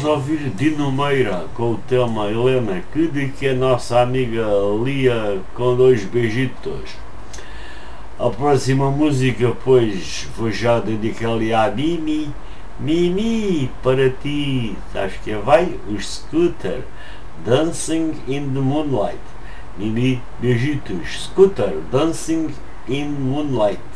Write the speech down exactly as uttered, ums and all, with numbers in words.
ouvir Dino Meira com o tema Helena, que de que a nossa amiga Lia com dois beijitos. A próxima música, pois, vou já dedicar-lhe à Mimi. Mimi, para ti, sabes que vai? Os Scooter, Dancing in the Moonlight. Mimi, beijitos, Scooter, Dancing in Moonlight.